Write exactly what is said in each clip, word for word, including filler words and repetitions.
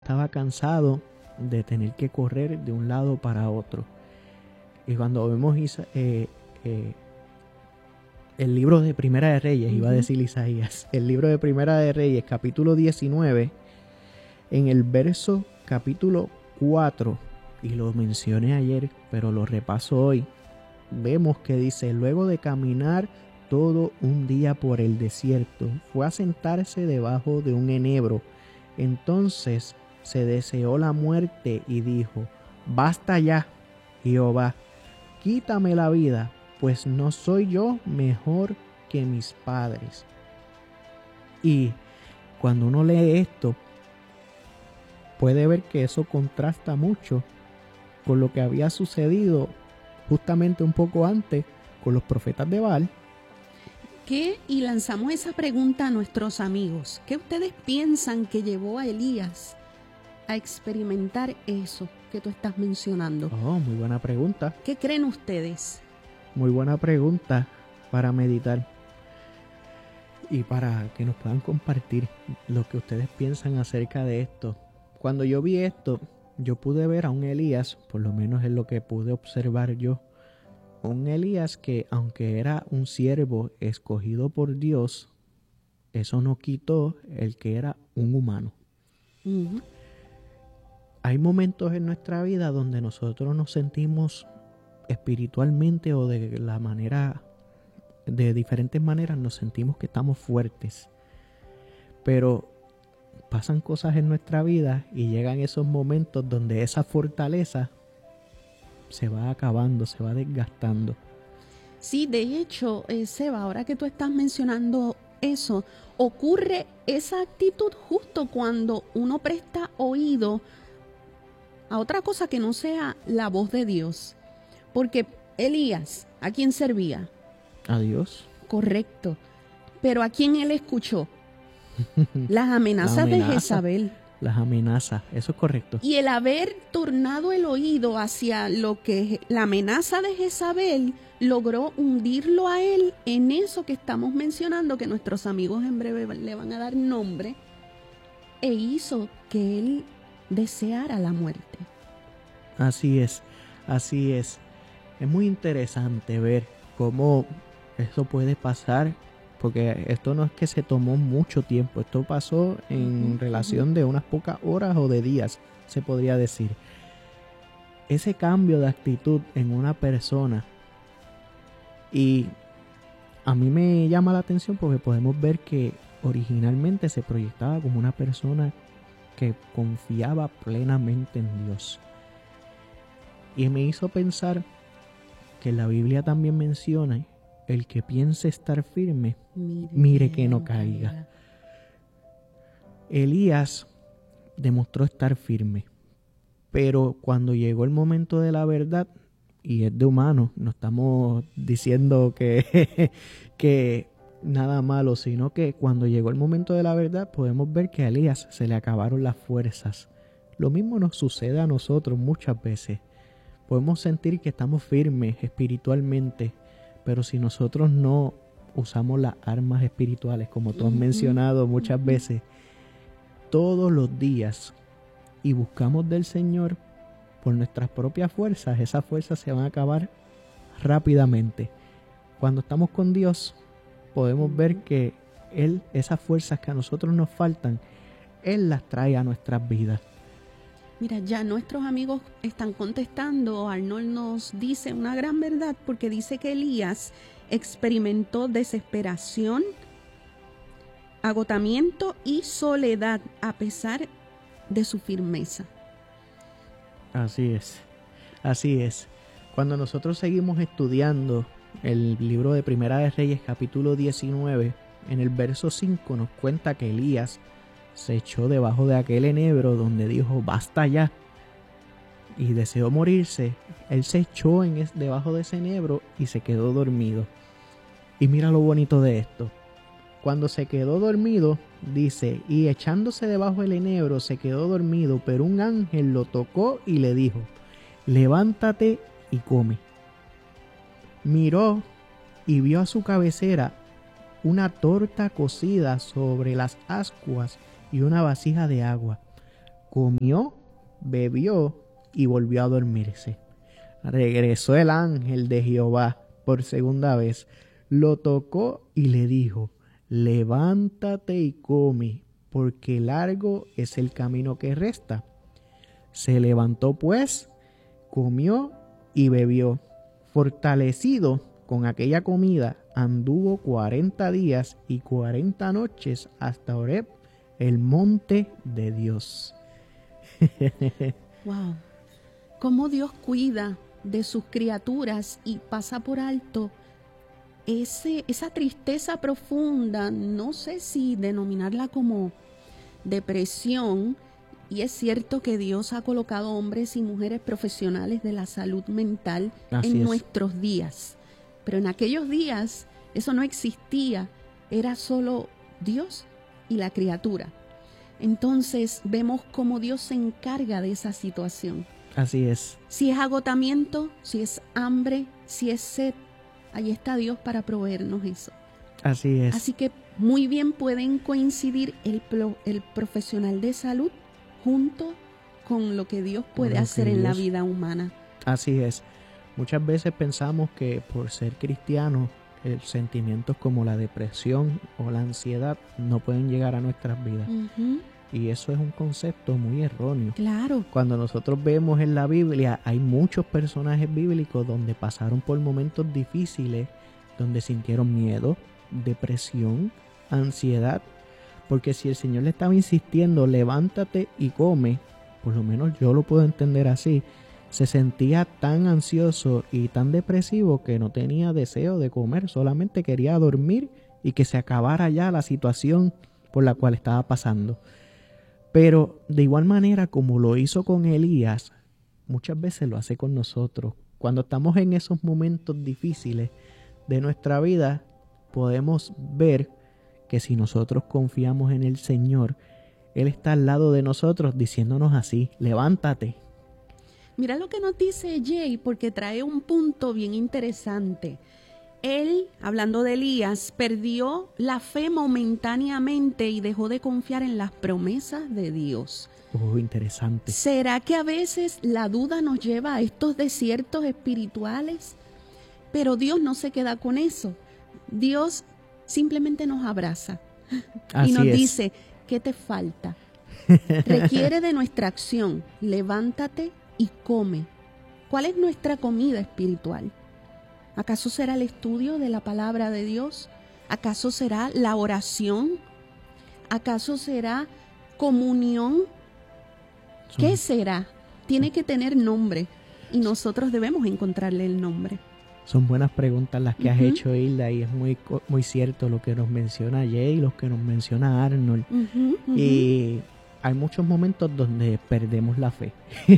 estaba cansado de tener que correr de un lado para otro. Y cuando vemos Isa, eh, eh, el libro de Primera de Reyes, uh-huh. iba a decir Isaías, el libro de Primera de Reyes, capítulo diecinueve, en el verso capítulo cuatro, y lo mencioné ayer, pero lo repaso hoy, vemos que dice: luego de caminar todo un día por el desierto, fue a sentarse debajo de un enebro. Entonces se deseó la muerte y dijo: basta ya, Jehová, quítame la vida, pues no soy yo mejor que mis padres. Y cuando uno lee esto, puede ver que eso contrasta mucho con lo que había sucedido justamente un poco antes con los profetas de Baal. ¿Qué? Y lanzamos esa pregunta a nuestros amigos. ¿Qué ustedes piensan que llevó a Elías a experimentar eso que tú estás mencionando? Oh, muy buena pregunta. ¿Qué creen ustedes? Muy buena pregunta para meditar y para que nos puedan compartir lo que ustedes piensan acerca de esto. Cuando yo vi esto, yo pude ver a un Elías, por lo menos es lo que pude observar yo, un Elías que, aunque era un siervo escogido por Dios, eso no quitó el que era un humano. Uh-huh. Hay momentos en nuestra vida donde nosotros nos sentimos espiritualmente o de la manera, de diferentes maneras nos sentimos que estamos fuertes. Pero pasan cosas en nuestra vida y llegan esos momentos donde esa fortaleza se va acabando, se va desgastando. Sí, de hecho, eh, Seba, ahora que tú estás mencionando eso, ocurre esa actitud justo cuando uno presta oído a otra cosa que no sea la voz de Dios. Porque Elías, ¿a quién servía? A Dios. Correcto. Pero ¿a quién él escuchó? Las amenazas La amenaza, de Jezabel. Las amenazas, eso es correcto. Y el haber tornado el oído hacia lo que la amenaza de Jezabel logró hundirlo a él en eso que estamos mencionando, que nuestros amigos en breve le van a dar nombre, e hizo que él deseara la muerte. Así es, así es. Es muy interesante ver cómo eso puede pasar, porque esto no es que se tomó mucho tiempo, esto pasó en uh-huh. relación de unas pocas horas o de días, se podría decir. Ese cambio de actitud en una persona, y a mí me llama la atención porque podemos ver que originalmente se proyectaba como una persona que confiaba plenamente en Dios. Y me hizo pensar que la Biblia también menciona: el que piense estar firme, mire, mire que no caiga. Elías demostró estar firme, pero cuando llegó el momento de la verdad, y es de humano, no estamos diciendo que, que nada malo, sino que cuando llegó el momento de la verdad podemos ver que a Elías se le acabaron las fuerzas. Lo mismo nos sucede a nosotros muchas veces. Podemos sentir que estamos firmes espiritualmente, pero si nosotros no usamos las armas espirituales, como tú has mencionado muchas veces, todos los días, y buscamos del Señor por nuestras propias fuerzas, esas fuerzas se van a acabar rápidamente. Cuando estamos con Dios, podemos ver que Él, esas fuerzas que a nosotros nos faltan, Él las trae a nuestras vidas. Mira, ya nuestros amigos están contestando. Arnold nos dice una gran verdad, porque dice que Elías experimentó desesperación, agotamiento y soledad a pesar de su firmeza. Así es, así es. Cuando nosotros seguimos estudiando el libro de Primera de Reyes, capítulo diecinueve, en el verso cinco nos cuenta que Elías se echó debajo de aquel enebro donde dijo: basta ya, y deseó morirse. Él se echó en es, debajo de ese enebro y se quedó dormido. Y mira lo bonito de esto: cuando se quedó dormido, dice, y echándose debajo del enebro se quedó dormido, pero un ángel lo tocó y le dijo: levántate y come. Miró y vio a su cabecera una torta cocida sobre las ascuas y una vasija de agua. comió, bebió y volvió a dormirse. Regresó el ángel de Jehová por segunda vez, lo tocó y le dijo: levántate y come, porque largo es el camino que resta. Se levantó pues, comió y bebió. Fortalecido con aquella comida, anduvo cuarenta días y cuarenta noches hasta Horeb, el monte de Dios. Wow. Cómo Dios cuida de sus criaturas y pasa por alto ese, esa tristeza profunda, no sé si denominarla como depresión, y es cierto que Dios ha colocado hombres y mujeres profesionales de la salud mental Así en es. nuestros días, pero en aquellos días eso no existía, era solo Dios y la criatura. Entonces vemos cómo Dios se encarga de esa situación. Así es. Si es agotamiento, si es hambre, si es sed, ahí está Dios para proveernos eso. Así es. Así que muy bien pueden coincidir el, pro, el profesional de salud junto con lo que Dios puede Con lo hacer que en la Dios- vida humana. Así es. Muchas veces pensamos que por ser cristianos, eh, sentimientos como la depresión o la ansiedad no pueden llegar a nuestras vidas. Ujú, Y eso es un concepto muy erróneo. claro, Cuando nosotros vemos en la Biblia, hay muchos personajes bíblicos donde pasaron por momentos difíciles, donde sintieron miedo, depresión, ansiedad. Porque si el Señor le estaba insistiendo, levántate y come, por lo menos yo lo puedo entender así, se sentía tan ansioso y tan depresivo que no tenía deseo de comer, solamente quería dormir y que se acabara ya la situación por la cual estaba pasando. Pero de igual manera como lo hizo con Elías, muchas veces lo hace con nosotros. Cuando estamos en esos momentos difíciles de nuestra vida, podemos ver que si nosotros confiamos en el Señor, Él está al lado de nosotros diciéndonos así: levántate. mira lo que nos dice Jay, porque trae un punto bien interesante. Él, hablando de Elías, perdió la fe momentáneamente y dejó de confiar en las promesas de Dios. Oh, interesante. ¿Será que a veces la duda nos lleva a estos desiertos espirituales? Pero Dios no se queda con eso. Dios simplemente nos abraza Así y nos es. dice: ¿qué te falta? Requiere de nuestra acción. Levántate y come. ¿Cuál es nuestra comida espiritual? ¿Acaso será el estudio de la palabra de Dios? ¿Acaso será la oración? ¿Acaso será comunión? Son- ¿Qué será? Tiene que tener nombre y nosotros debemos encontrarle el nombre. Son buenas preguntas las que has Ujú. hecho, Hilda, y es muy, co- muy cierto lo que nos menciona Jay y lo que nos menciona Arnold. Ujú, ujú. Y hay muchos momentos donde perdemos la fe.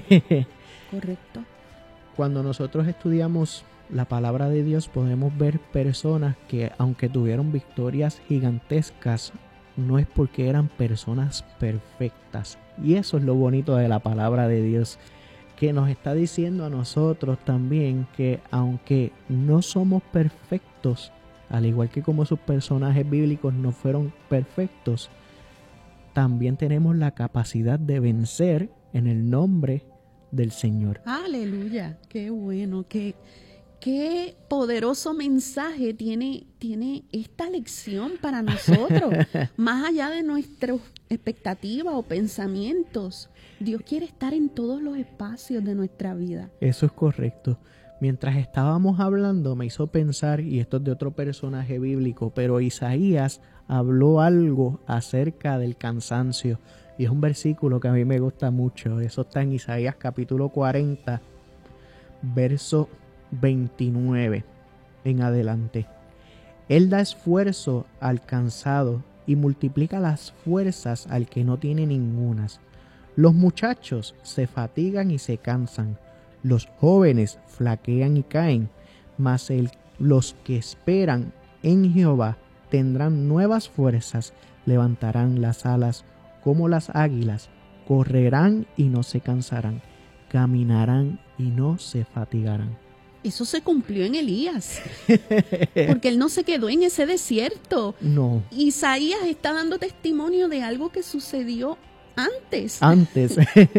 Correcto. Cuando nosotros estudiamos la palabra de Dios, podemos ver personas que, aunque tuvieron victorias gigantescas, no es porque eran personas perfectas. Y eso es lo bonito de la palabra de Dios, que nos está diciendo a nosotros también que aunque no somos perfectos, al igual que como sus personajes bíblicos no fueron perfectos, también tenemos la capacidad de vencer en el nombre del Señor. Aleluya. Qué bueno, qué, qué poderoso mensaje tiene, tiene esta lección para nosotros. Más allá de nuestras expectativas o pensamientos, Dios quiere estar en todos los espacios de nuestra vida. Eso es correcto. Mientras estábamos hablando me hizo pensar, y esto es de otro personaje bíblico, pero Isaías habló algo acerca del cansancio. Y es un versículo que a mí me gusta mucho. Eso está en Isaías capítulo cuarenta, verso veintinueve en adelante. Él da esfuerzo al cansado y multiplica las fuerzas al que no tiene ningunas. Los muchachos se fatigan y se cansan. Los jóvenes flaquean y caen, mas el, los que esperan en Jehová tendrán nuevas fuerzas, levantarán las alas como las águilas, correrán y no se cansarán, caminarán y no se fatigarán. Eso se cumplió en Elías, porque él no se quedó en ese desierto. No, Isaías está dando testimonio de algo que sucedió Antes. Antes.